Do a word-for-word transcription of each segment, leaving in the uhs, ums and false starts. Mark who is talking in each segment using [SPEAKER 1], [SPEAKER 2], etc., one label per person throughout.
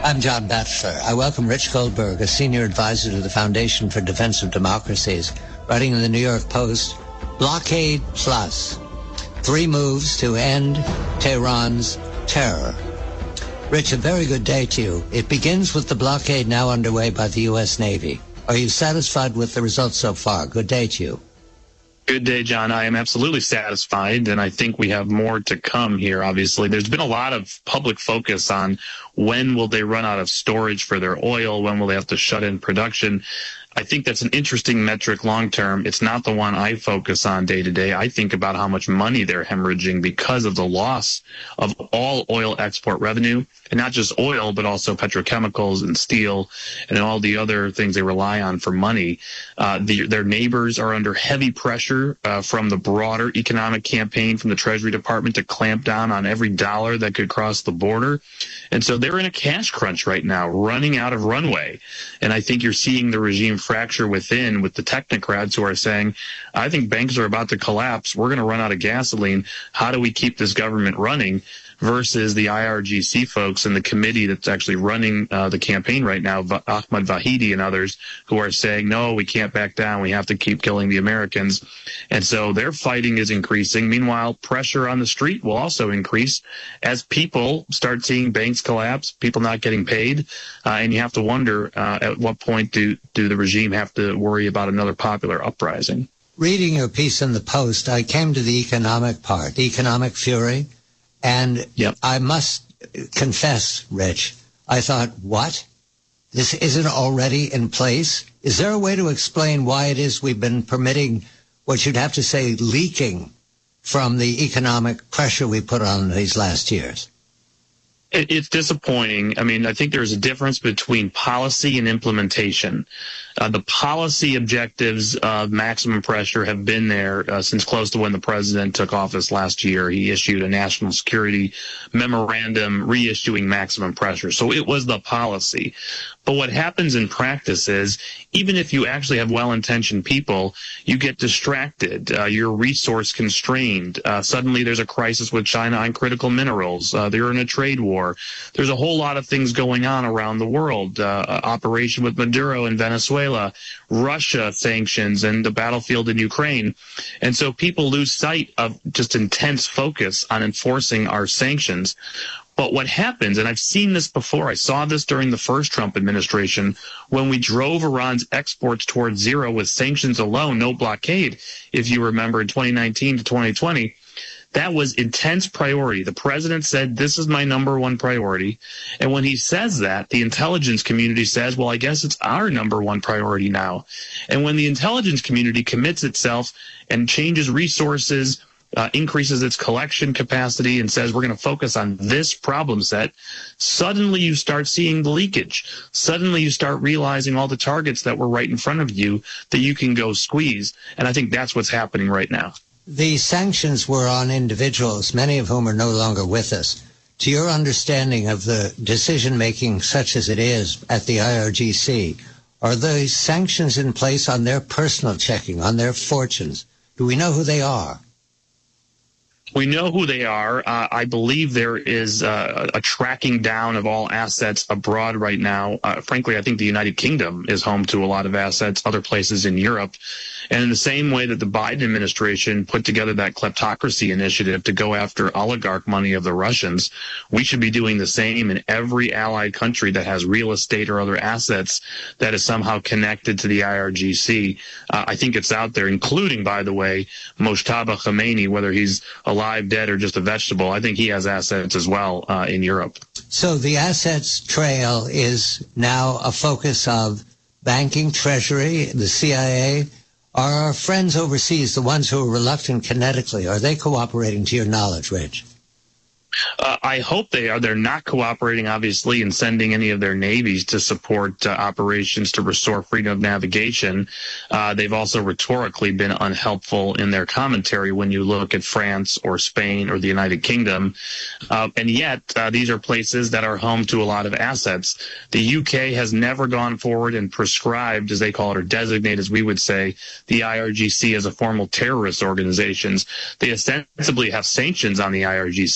[SPEAKER 1] I'm John Batchelor. I welcome Rich Goldberg, a senior advisor to the Foundation for Defense of Democracies, writing in the New York Post, Blockade Plus, three moves to end Tehran's terror. Rich, a very good day to you. It begins with the blockade now underway by the U S Navy. Are you satisfied with the results so far? Good day to you.
[SPEAKER 2] Good day, John. I am absolutely satisfied, and I think we have more to come here, obviously. There's been a lot of public focus on when will they run out of storage for their oil, when will they have to shut in production. I think that's an interesting metric long term. It's not the one I focus on day to day. I think about how much money they're hemorrhaging because of the loss of all oil export revenue, and not just oil, but also petrochemicals and steel and all the other things they rely on for money. Uh, the, their neighbors are under heavy pressure uh, from the broader economic campaign from the Treasury Department to clamp down on every dollar that could cross the border. And so they're in a cash crunch right now, running out of runway. And I think you're seeing the regime fracture within with the technocrats who are saying, I think banks are about to collapse. We're going to run out of gasoline. How do we keep this government running? Versus the I R G C folks and the committee that's actually running uh, the campaign right now, Ahmad Vahidi and others, who are saying, no, we can't back down. We have to keep killing the Americans. And so their fighting is increasing. Meanwhile, pressure on the street will also increase as people start seeing banks collapse, people not getting paid. Uh, and you have to wonder uh, at what point do, do the regime have to worry about another popular uprising?
[SPEAKER 1] Reading your piece in the Post, I came to the economic part, economic fury. And yep. I must confess, Rich, I thought, what? This isn't already in place? Is there a way to explain why it is we've been permitting what you'd have to say leaking from the economic pressure we put on these last years?
[SPEAKER 2] It's disappointing. I mean, I think there's a difference between policy and implementation. Uh, the policy objectives of maximum pressure have been there uh, since close to when the president took office last year. He issued a national security memorandum reissuing maximum pressure. So it was the policy. But what happens in practice is, even if you actually have well-intentioned people, you get distracted. Uh, you're resource constrained. Uh, suddenly there's a crisis with China on critical minerals. Uh, they're in a trade war. There's a whole lot of things going on around the world. Uh, operation with Maduro in Venezuela, Russia sanctions, and the battlefield in Ukraine. And so people lose sight of just intense focus on enforcing our sanctions. But what happens, and I've seen this before, I saw this during the first Trump administration, when we drove Iran's exports towards zero with sanctions alone, no blockade, if you remember, in twenty nineteen to twenty twenty, that was intense priority. The president said, this is my number one priority. And when he says that, the intelligence community says, well, I guess it's our number one priority now. And when the intelligence community commits itself and changes resources, Uh, increases its collection capacity and says we're going to focus on this problem set, suddenly you start seeing the leakage. Suddenly you start realizing all the targets that were right in front of you that you can go squeeze. And I think that's what's happening right now.
[SPEAKER 1] The sanctions were on individuals, many of whom are no longer with us. To your understanding of the decision-making such as it is at the I R G C, are those sanctions in place on their personal checking, on their fortunes? Do we know who they are?
[SPEAKER 2] We know who they are. Uh, I believe there is uh, a tracking down of all assets abroad right now. Uh, frankly, I think the United Kingdom is home to a lot of assets, other places in Europe. And in the same way that the Biden administration put together that kleptocracy initiative to go after oligarch money of the Russians, we should be doing the same in every allied country that has real estate or other assets that is somehow connected to the I R G C. Uh, I think it's out there, including, by the way, Mojtaba Khomeini, whether he's alive, dead, or just a vegetable. I think he has assets as well uh, in Europe.
[SPEAKER 1] So the assets trail is now a focus of banking, Treasury, the C I A. Are our friends overseas, the ones who are reluctant kinetically, are they cooperating to your knowledge, Rich?
[SPEAKER 2] Uh, I hope they are. They're not cooperating, obviously, in sending any of their navies to support uh, operations to restore freedom of navigation. Uh, they've also rhetorically been unhelpful in their commentary when you look at France or Spain or the United Kingdom. Uh, and yet, uh, these are places that are home to a lot of assets. The U K has never gone forward and prescribed, as they call it, or designate, as we would say, the I R G C as a formal terrorist organization. They ostensibly have sanctions on the I R G C,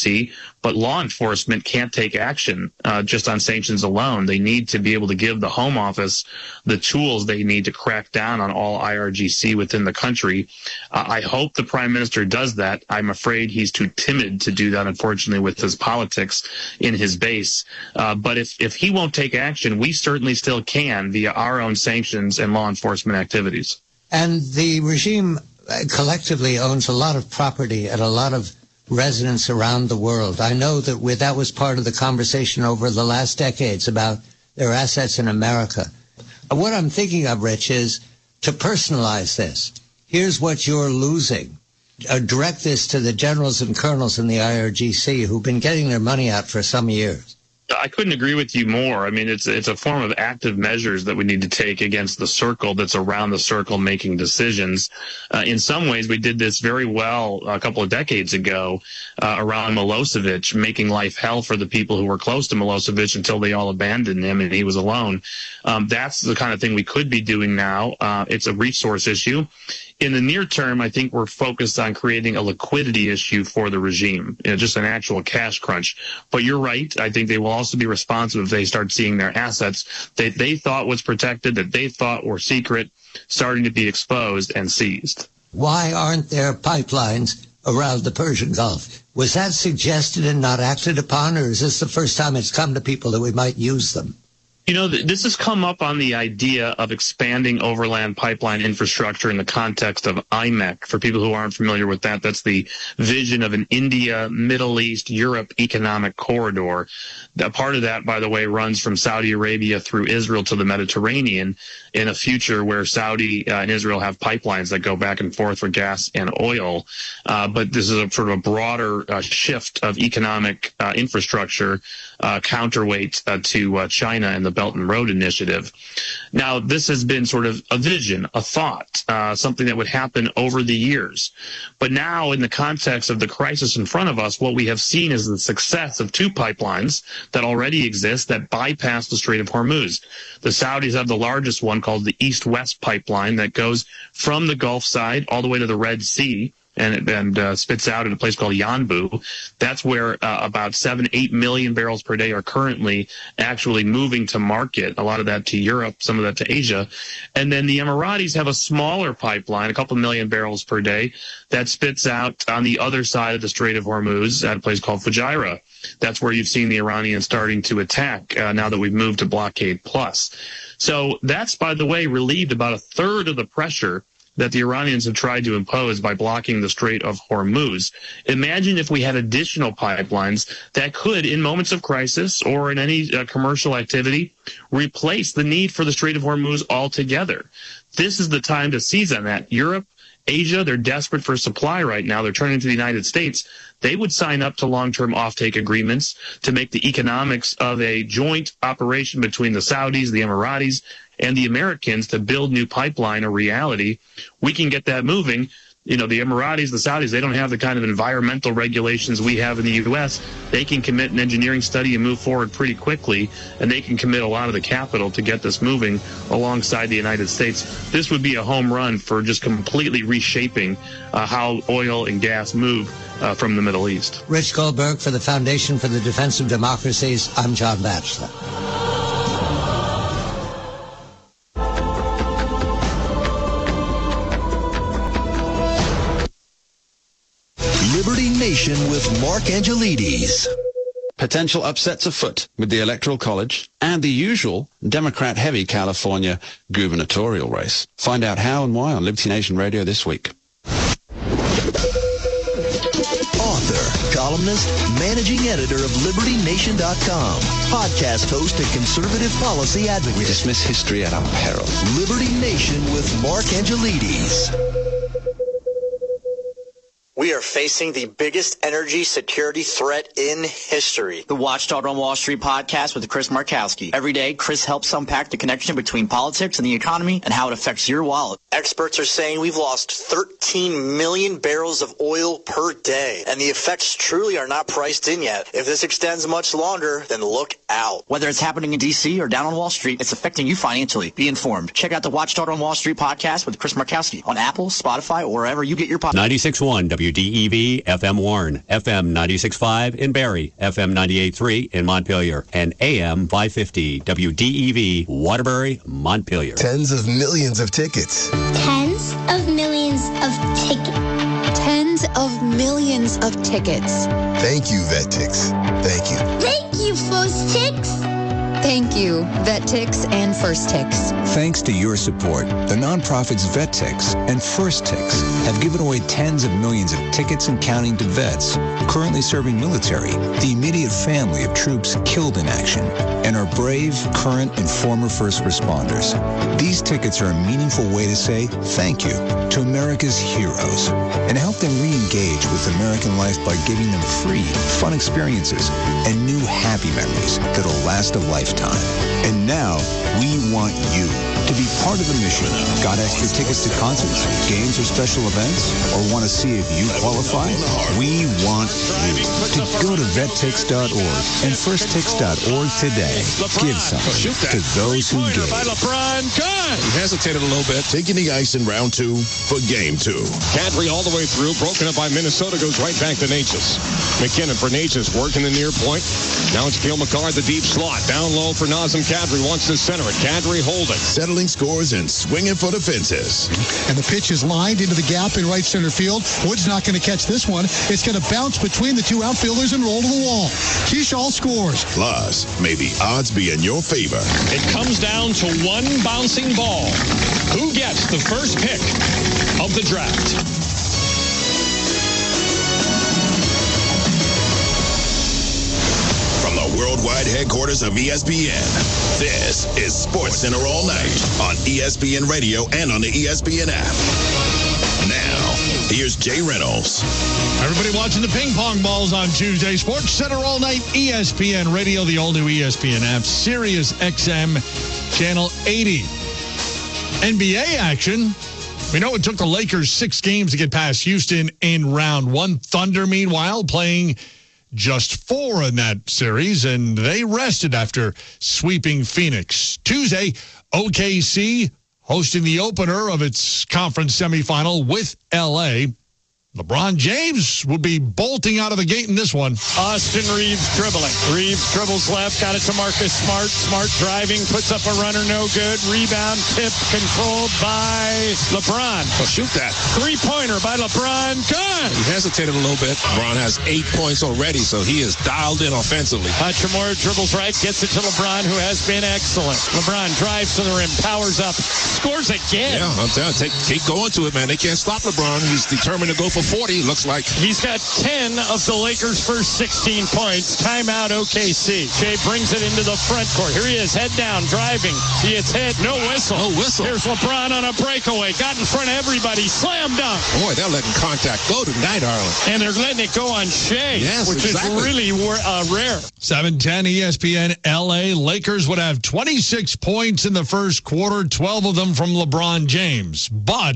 [SPEAKER 2] but law enforcement can't take action uh, just on sanctions alone. They need to be able to give the Home Office the tools they need to crack down on all I R G C within the country. Uh, I hope the Prime Minister does that. I'm afraid he's too timid to do that, unfortunately, with his politics in his base. Uh, but if, if he won't take action, we certainly still can via our own sanctions and law enforcement activities.
[SPEAKER 1] And the regime collectively owns a lot of property and a lot of residents around the world. I know that we, that was part of the conversation over the last decades about their assets in America. What I'm thinking of, Rich, is to personalize this. Here's what you're losing. Uh, direct this to the generals and colonels in the I R G C who've been getting their money out for some years.
[SPEAKER 2] I couldn't agree with you more. I mean, it's it's a form of active measures that we need to take against the circle that's around the circle making decisions. Uh, in some ways, we did this very well a couple of decades ago uh, around Milosevic, making life hell for the people who were close to Milosevic until they all abandoned him and he was alone. Um, that's the kind of thing we could be doing now. Uh, it's a resource issue. In the near term, I think we're focused on creating a liquidity issue for the regime, you know, just an actual cash crunch. But you're right. I think they will also be responsive if they start seeing their assets that they thought was protected, that they thought were secret, starting to be exposed and seized.
[SPEAKER 1] Why aren't there pipelines around the Persian Gulf? Was that suggested and not acted upon, or is this the first time it's come to people that we might use them?
[SPEAKER 2] You know, this has come up on the idea of expanding overland pipeline infrastructure in the context of I M E C. For people who aren't familiar with that, that's the vision of an India, Middle East, Europe economic corridor. That part of that, by the way, runs from Saudi Arabia through Israel to the Mediterranean in a future where Saudi uh, and Israel have pipelines that go back and forth for gas and oil. Uh, but this is a sort of a broader uh, shift of economic uh, infrastructure uh, counterweight uh, to uh, China and the Belt and Road Initiative. Now, this has been sort of a vision, a thought, uh, something that would happen over the years. But now, in the context of the crisis in front of us, what we have seen is the success of two pipelines that already exist that bypass the Strait of Hormuz. The Saudis have the largest one called the East-West Pipeline that goes from the Gulf side all the way to the Red Sea and, and uh, spits out in a place called Yanbu. That's where uh, about seven, eight million barrels per day are currently actually moving to market, a lot of that to Europe, some of that to Asia. And then the Emiratis have a smaller pipeline, a couple million barrels per day, that spits out on the other side of the Strait of Hormuz at a place called Fujairah. That's where you've seen the Iranians starting to attack uh, now that we've moved to Blockade Plus. So that's, by the way, relieved about a third of the pressure that the Iranians have tried to impose by blocking the Strait of Hormuz. Imagine if we had additional pipelines that could, in moments of crisis or in any uh, commercial activity, replace the need for the Strait of Hormuz altogether. This is the time to seize on that. Europe, Asia, they're desperate for supply right now. They're turning to the United States. They would sign up to long-term offtake agreements to make the economics of a joint operation between the Saudis, the Emiratis, and the Americans to build new pipeline a reality. We can get that moving. You know, the Emiratis, the Saudis, they don't have the kind of environmental regulations we have in the U S. They can commit an engineering study and move forward pretty quickly, and they can commit a lot of the capital to get this moving alongside the United States. This would be a home run for just completely reshaping uh, how oil and gas move uh, from the Middle East.
[SPEAKER 1] Rich Goldberg for the Foundation for the Defense of Democracies. I'm John Batchelor.
[SPEAKER 3] Liberty Nation with Mark Angelides.
[SPEAKER 4] Potential upsets afoot with the Electoral College and the usual Democrat-heavy California gubernatorial race. Find out how and why on Liberty Nation Radio this week.
[SPEAKER 3] Author, columnist, managing editor of Liberty Nation dot com, podcast host and conservative policy advocate.
[SPEAKER 4] We dismiss history at our peril.
[SPEAKER 3] Liberty Nation with Mark Angelides.
[SPEAKER 5] We are facing the biggest energy security threat in history.
[SPEAKER 6] The Watchdog on Wall Street podcast with Chris Markowski. Every day, Chris helps unpack the connection between politics and the economy and how it affects your wallet.
[SPEAKER 5] Experts are saying we've lost thirteen million barrels of oil per day, and the effects truly are not priced in yet. If this extends much longer, then look out.
[SPEAKER 6] Whether it's happening in D C or down on Wall Street, it's affecting you financially. Be informed. Check out the Watchdog on Wall Street podcast with Chris Markowski on Apple, Spotify, or wherever you get your podcast.
[SPEAKER 7] ninety-six point one W W D E V F M Warren, F M ninety-six point five in Barrie, F M ninety-eight point three in Montpelier, and A M five fifty W D E V Waterbury, Montpelier.
[SPEAKER 8] Tens of millions of tickets.
[SPEAKER 9] Tens of millions of tickets.
[SPEAKER 10] Tens of millions of tickets.
[SPEAKER 8] Thank you, VetTix. Thank you.
[SPEAKER 9] Thank you, First Tix.
[SPEAKER 10] Thank you, VetTix and First Tix.
[SPEAKER 11] Thanks to your support, the nonprofits VetTix and First Tix have given away tens of millions of tickets and counting to vets currently serving military, the immediate family of troops killed in action, and our brave, current, and former first responders. These tickets are a meaningful way to say thank you to America's heroes and help them re-engage with American life by giving them free, fun experiences and new happy memories that'll last a lifetime. And now, we want you to be part of the mission. Got extra tickets to concerts, games, or special events? Or want to see if you qualify? We want you to go to vet tix dot org and first tix dot org today. Give something to those who give.
[SPEAKER 12] He hesitated a little bit, taking the ice in round two for game two. Kadri all the way through, broken up by Minnesota, goes right back to Natchez. McKinnon for Natchez, working the near point. Now it's Cale Makar at the deep slot. Down low for Nazem Kadri, wants to center it. Kadri holding. Settling scores and swinging for the fences.
[SPEAKER 13] And the pitch is lined into the gap in right center field. Wood's not going to catch this one. It's going to bounce between the two outfielders and roll to the wall. Keyshaw scores.
[SPEAKER 12] Plus, may the odds be in your favor.
[SPEAKER 14] It comes down to one bouncing ball. Who gets the first pick of the draft?
[SPEAKER 12] Worldwide headquarters of E S P N. This is Sports Center all night on E S P N Radio and on the E S P N app. Now, here's Jay Reynolds.
[SPEAKER 15] Everybody watching the ping pong balls on Tuesday. Sports Center all night, E S P N Radio, the all-new E S P N app, Sirius X M, Channel eighty. N B A action. We know it took the Lakers six games to get past Houston in round one. Thunder, meanwhile, playing just four in that series, and they rested after sweeping Phoenix. Tuesday, O K C hosting the opener of its conference semifinal with L A. LeBron James would be bolting out of the gate in this one.
[SPEAKER 14] Austin Reeves dribbling. Reeves dribbles left, got it to Marcus Smart. Smart driving, puts up a runner, no good. Rebound, tip, controlled by LeBron.
[SPEAKER 12] Oh, shoot that.
[SPEAKER 14] Three-pointer by LeBron. Good.
[SPEAKER 12] He hesitated a little bit. LeBron has eight points already, so he is dialed in offensively.
[SPEAKER 14] Hachimura dribbles right, gets it to LeBron, who has been excellent. LeBron drives to the rim, powers up, scores again.
[SPEAKER 12] Yeah, I'm telling you, take, keep going to it, man. They can't stop LeBron. He's determined to go for forty, looks like.
[SPEAKER 14] He's got ten of the Lakers' first sixteen points. Timeout O K C. Shea brings it into the front court. Here he is, head down, driving. He hits head, no whistle.
[SPEAKER 12] No whistle.
[SPEAKER 14] Here's LeBron on a breakaway. Got in front of everybody. Slam dunk.
[SPEAKER 12] Boy, they're letting contact go tonight, Arlen.
[SPEAKER 14] And they're letting it go on Shea,
[SPEAKER 12] yes,
[SPEAKER 14] which
[SPEAKER 12] exactly.
[SPEAKER 14] is really uh, rare.
[SPEAKER 15] seven ten E S P N L A. Lakers would have twenty-six points in the first quarter, twelve of them from LeBron James. But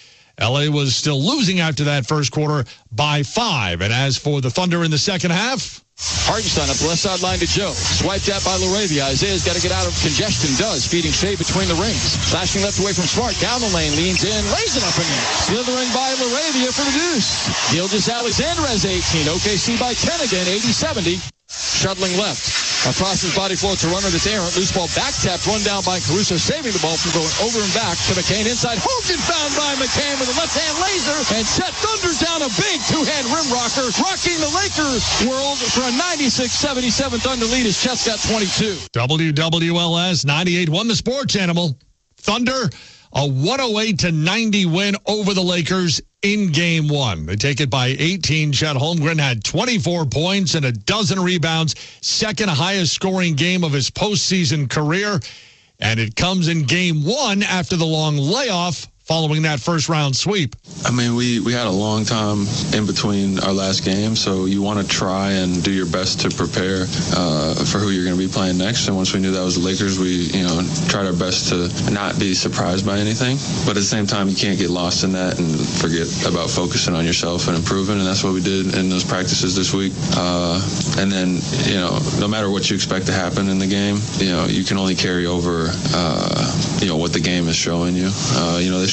[SPEAKER 15] L A was still losing after that first quarter by five. And as for the Thunder in the second half,
[SPEAKER 16] Hartenstein up the left sideline to Joe. Swiped out by LaRavia. Isaiah's got to get out of congestion. Does. Feeding Shea between the rings. Slashing left away from Smart. Down the lane. Leans in. Lays it up in there. Slithering by LaRavia for the deuce. Gilgeous Alexander has eighteen. O K C by ten again. eighty seventy. Shuttling left. Across his body floats a runner that's errant. Loose ball back tapped. Run down by Caruso. Saving the ball from going over and back to McCain. Inside. Hogan found by McCain with a left-hand laser. And Chet thunders down a big two-hand rim rocker. Rocking the Lakers world for a ninety-six seventy-seven Thunder lead as Chet's got twenty-two.
[SPEAKER 15] W W L S ninety-eight won the sports animal. Thunder, a one oh eight to ninety win over the Lakers in game one. They take it by eighteen. Chet Holmgren had twenty-four points and a dozen rebounds, second highest scoring game of his postseason career. And it comes in game one after the long layoff following that first round sweep.
[SPEAKER 17] I mean, we, we had a long time in between our last game, so you want to try and do your best to prepare uh, for who you're going to be playing next. And once we knew that was the Lakers, we, you know, tried our best to not be surprised by anything. But at the same time, you can't get lost in that and forget about focusing on yourself and improving. And that's what we did in those practices this week. Uh, and then, you know, no matter what you expect to happen in the game, you know, you can only carry over, uh, you know, what the game is showing you. Uh, you know, they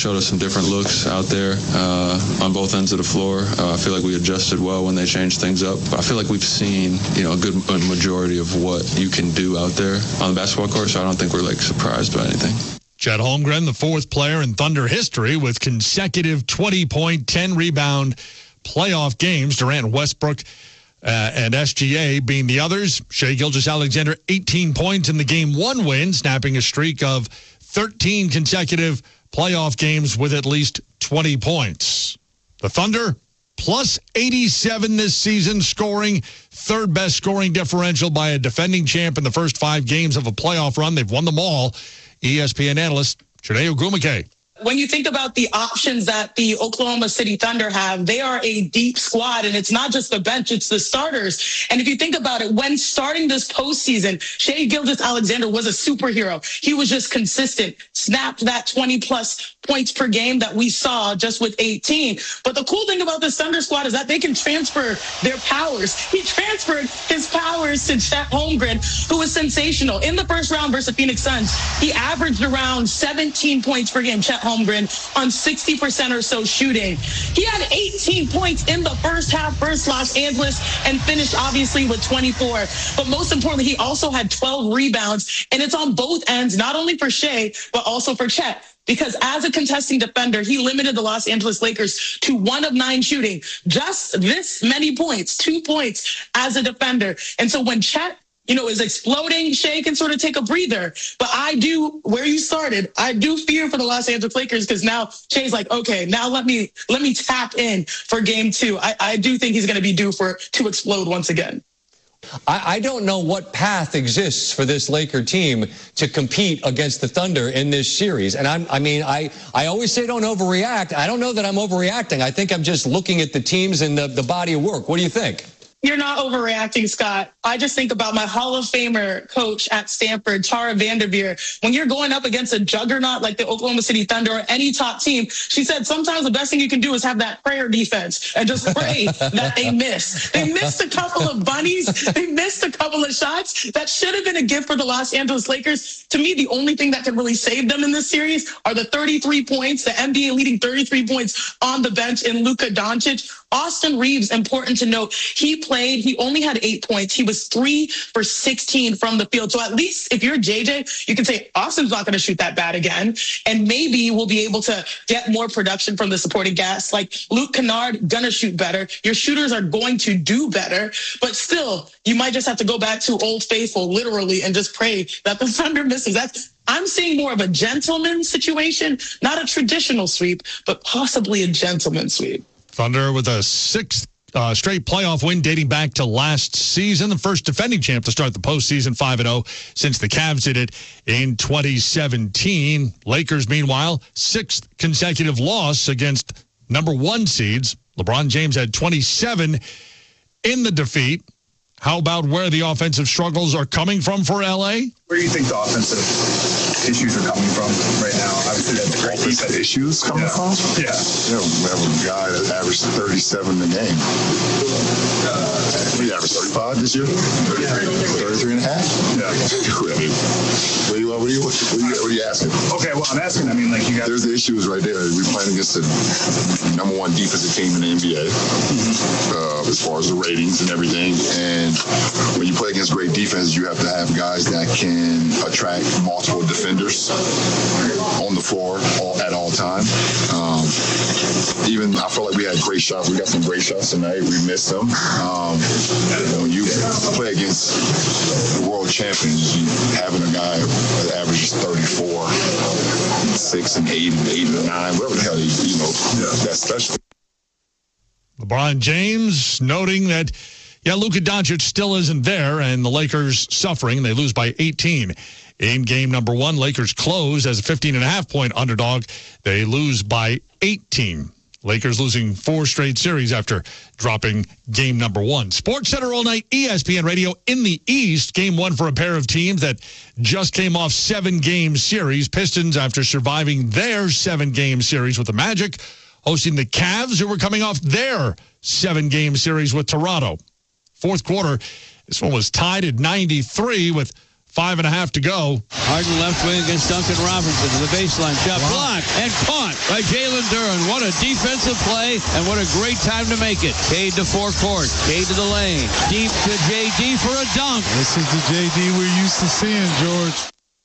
[SPEAKER 17] showed us some different looks out there uh, on both ends of the floor. Uh, I feel like we adjusted well when they changed things up. I feel like we've seen, you know, a good majority of what you can do out there on the basketball court, so I don't think we're, like, surprised by anything.
[SPEAKER 15] Chet Holmgren, the fourth player in Thunder history with consecutive twenty-point, ten-rebound playoff games. Durant, Westbrook, uh, and S G A being the others. Shai Gilgeous-Alexander, eighteen points in the game one win, snapping a streak of thirteen consecutive playoff games with at least twenty points. The Thunder, plus eighty-seven this season, scoring third best scoring differential by a defending champ in the first five games of a playoff run. They've won them all. E S P N analyst Chiney Ogwumike.
[SPEAKER 18] When you think about the options that the Oklahoma City Thunder have, they are a deep squad, and it's not just the bench, it's the starters. And if you think about it, when starting this postseason, Shai Gilgeous-Alexander was a superhero. He was just consistent, snapped that twenty-plus points per game that we saw just with eighteen. But the cool thing about this Thunder squad is that they can transfer their powers. He transferred his powers to Chet Holmgren, who was sensational. In the first round versus the Phoenix Suns, he averaged around seventeen points per game, Chet Holmgren, on sixty percent or so shooting. He had eighteen points in the first half versus Los Angeles and finished obviously with twenty-four. But most importantly, he also had twelve rebounds, and it's on both ends, not only for Shai, but also for Chet. Because as a contesting defender, he limited the Los Angeles Lakers to one of nine shooting. Just this many points, two points as a defender. And so when Chet, you know, is exploding, Shai can sort of take a breather. But I do, where you started, I do fear for the Los Angeles Lakers, because now Shai's like, okay, now let me let me tap in for game two. I, I do think he's going to be due for to explode once again.
[SPEAKER 19] I, I don't know what path exists for this Laker team to compete against the Thunder in this series. And I'm, I mean, I, I always say don't overreact. I don't know that I'm overreacting. I think I'm just looking at the teams and the, the body of work. What do you think?
[SPEAKER 18] You're not overreacting, Scott. I just think about my Hall of Famer coach at Stanford, Tara Vanderveer. When you're going up against a juggernaut like the Oklahoma City Thunder or any top team, she said sometimes the best thing you can do is have that prayer defense and just pray that they miss. They missed a couple of bunnies. They missed a couple of shots. That should have been a gift for the Los Angeles Lakers. To me, the only thing that can really save them in this series are the thirty-three points, the N B A leading thirty-three points on the bench in Luka Doncic. Austin Reeves, important to note, he played, he only had eight points. He was three for sixteen from the field. So at least if you're J J, you can say Austin's not going to shoot that bad again. And maybe we'll be able to get more production from the supporting cast. Like Luke Kennard, going to shoot better. Your shooters are going to do better. But still, you might just have to go back to Old Faithful, literally, and just pray that the Thunder misses. That's I'm seeing more of a gentleman situation, not a traditional sweep, but possibly a gentleman sweep.
[SPEAKER 15] Thunder with a sixth uh, straight playoff win dating back to last season. The first defending champ to start the postseason five and oh since the Cavs did it in twenty seventeen. Lakers, meanwhile, sixth consecutive loss against number one seeds. LeBron James had twenty-seven in the defeat. How about where the offensive struggles are coming from for L A?
[SPEAKER 20] Where do you think the offensive issues are coming from right now? Obviously, that's a great defense.
[SPEAKER 8] Issues coming
[SPEAKER 20] yeah.
[SPEAKER 8] from?
[SPEAKER 20] Yeah.
[SPEAKER 8] You know, we have a guy that averaged thirty-seven a game. Uh, we averaged thirty-five this year? thirty-three and a half?
[SPEAKER 20] Yeah.
[SPEAKER 8] I mean, what are you, what are you, what are you, what are you asking?
[SPEAKER 20] Okay, well, I'm asking, I mean, like, you got...
[SPEAKER 8] There's the issues right there. We're playing against the number one defensive team in the N B A, mm-hmm. uh, as far as the ratings and everything. And when you play against great defense, you have to have guys that can attract multiple defenders on the floor all, at all time. Um, even I felt like we had great shots. We got some great shots tonight. We missed them. Um, when you play against the world champions, you, having a guy that averages thirty-four, six, and eight, and eight, and nine, whatever the hell, you, you know, that's special.
[SPEAKER 15] LeBron James noting that, yeah, Luka Doncic still isn't there, and the Lakers suffering. They lose by eighteen in game number one. Lakers close as a fifteen and a half point underdog. They lose by eighteen. Lakers losing four straight series after dropping game number one. Sports Center all night, E S P N Radio in the East. Game one for a pair of teams that just came off seven-game series. Pistons, after surviving their seven-game series with the Magic, hosting the Cavs, who were coming off their seven-game series with Toronto. Fourth quarter, this one was tied at ninety-three with Five and a half to go.
[SPEAKER 21] Harden left wing against Duncan Robinson to the baseline. Shot
[SPEAKER 15] Wow.
[SPEAKER 21] blocked and caught by Jalen Duren. What a defensive play, and what a great time to make it. Cade to forecourt. Cade to the lane. Deep to J D for a dunk.
[SPEAKER 22] This is the J D we're used to seeing, George.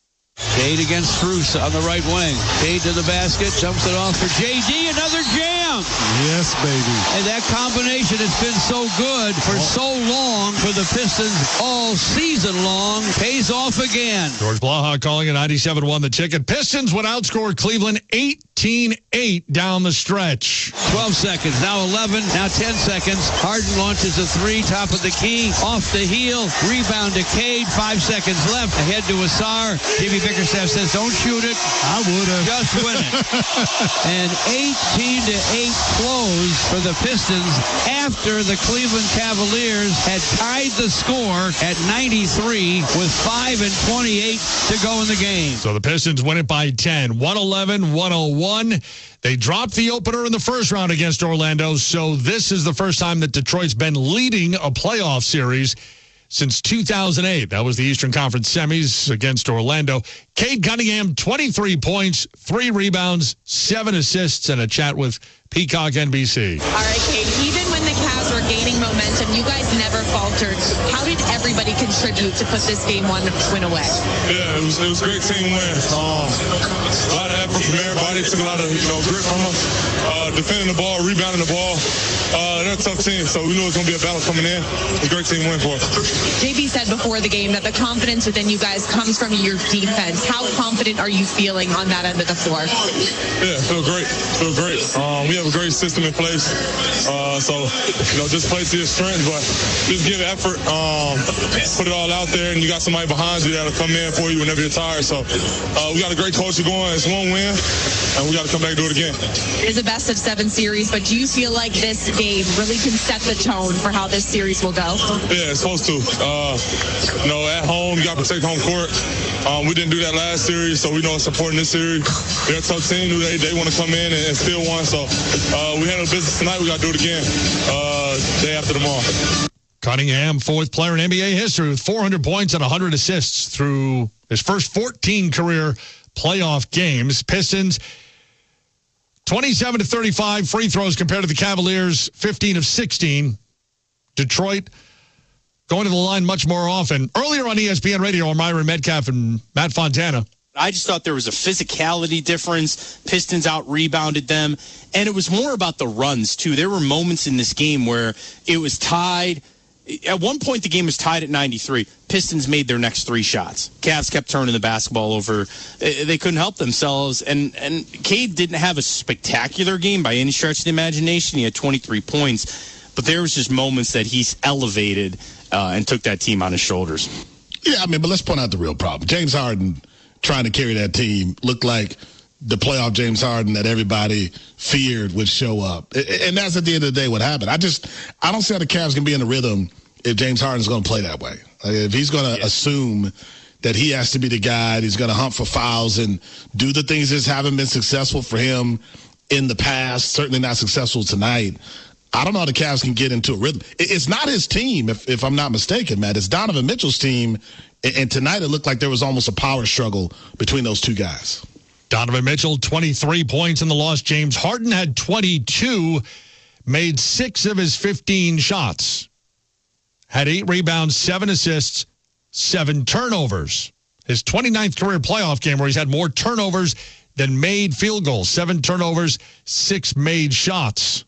[SPEAKER 21] Cade against Strus on the right wing. Cade to the basket. Jumps it off for J D. Another jam.
[SPEAKER 22] Yes, baby.
[SPEAKER 21] And that combination has been so good for so long for the Pistons all season long. Pays off again.
[SPEAKER 15] George Blaha calling it ninety-seven one the ticket. Pistons would outscore Cleveland eighteen eight down the stretch.
[SPEAKER 21] twelve seconds. Now eleven. Now ten seconds. Harden launches a three. Top of the key. Off the heel. Rebound to Cade. Five seconds left. Ahead to Asar. Jimmy Bickerstaff says, don't shoot it.
[SPEAKER 22] I would have.
[SPEAKER 21] Just win it. And eighteen to eight close for the Pistons after the Cleveland Cavaliers had tied the score at ninety-three with five and twenty-eight to go in the game.
[SPEAKER 15] So the Pistons win it by ten. one eleven one oh one. They dropped the opener in the first round against Orlando, so this is the first time that Detroit's been leading a playoff series since two thousand eight. That was the Eastern Conference semis against Orlando. Cade Cunningham, twenty-three points, three rebounds, seven assists, and a chat with Peacock N B C.
[SPEAKER 23] All right, Cade, even when the Cavs were gaining momentum, you guys never faltered. How did everybody contribute to put this game one win away?
[SPEAKER 24] Yeah, it was, it was a great team win. Um, a lot of effort from everybody. Took a lot of you know grit from them. Uh, defending the ball, rebounding the ball. Uh, they're a tough team, so we knew it was going to be a battle coming in. It was a great team win for us.
[SPEAKER 23] J B said before the game that the confidence within you guys comes from your defense. How confident are you feeling on that end of the floor?
[SPEAKER 24] Yeah, feel great. Feel great. Um, we have a great system in place. Uh, so, you know, just play to your strengths, but just give effort, um, put it all out there, and you got somebody behind you that'll come in for you whenever you're tired. So uh, we got a great culture going. It's one win, and we got to come back and do it again.
[SPEAKER 23] It is a best of seven series, but do you feel like this game really can set the tone for how this series will go?
[SPEAKER 24] Yeah, it's supposed to. Uh, you know, at home, you got to protect home court. Um, we didn't do that last series, so we know it's important this series. They're a tough team. They, they want to come in and, and steal one. So uh, we handle business tonight. We got to do it again uh, day after tomorrow.
[SPEAKER 15] Cunningham, fourth player in N B A history with four hundred points and one hundred assists through his first fourteen career playoff games. Pistons, twenty-seven to thirty-five free throws compared to the Cavaliers, fifteen of sixteen. Detroit going to the line much more often. Earlier on E S P N Radio, Myron Metcalf and Matt Fontana.
[SPEAKER 25] I just thought there was a physicality difference. Pistons out-rebounded them. And it was more about the runs, too. There were moments in this game where it was tied. At one point, the game was tied at ninety-three. Pistons made their next three shots. Cavs kept turning the basketball over. They couldn't help themselves. And, and Cade didn't have a spectacular game by any stretch of the imagination. He had twenty-three points. But there was just moments that he's elevated uh, and took that team on his shoulders.
[SPEAKER 26] Yeah, I mean, but let's point out the real problem. James Harden trying to carry that team looked like the playoff James Harden that everybody feared would show up. And that's at the end of the day what happened. I just, I don't see how the Cavs can be in a rhythm if James Harden's going to play that way. Like if he's going to yeah. assume that he has to be the guy, he's going to hunt for fouls and do the things that haven't been successful for him in the past, certainly not successful tonight. I don't know how the Cavs can get into a rhythm. It's not his team, if, if I'm not mistaken, Matt. It's Donovan Mitchell's team. And tonight it looked like there was almost a power struggle between those two guys.
[SPEAKER 15] Donovan Mitchell, twenty-three points in the loss. James Harden had twenty-two, made six of his fifteen shots. Had eight rebounds, seven assists, seven turnovers. His twenty-ninth career playoff game where he's had more turnovers than made field goals. Seven turnovers, six made shots.